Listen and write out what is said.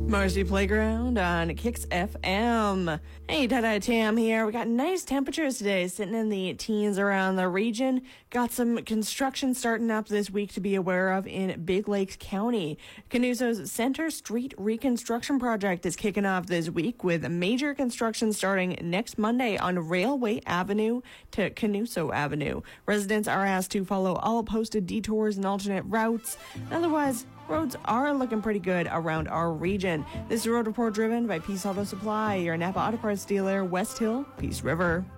Marcy Playground on Kicks FM. Hey, Tada Tam here. We got nice temperatures today, sitting in the teens around the region. Got some construction starting up this week to be aware of in Big Lakes County. Canuso's Center Street Reconstruction Project is kicking off this week with major construction starting next Monday on Railway Avenue to Canuso Avenue. Residents are asked to follow all posted detours and alternate routes. Otherwise, roads are looking pretty good around our region. This is a road report driven by Peace Auto Supply, your Napa Auto Parts dealer, West Hill, Peace River.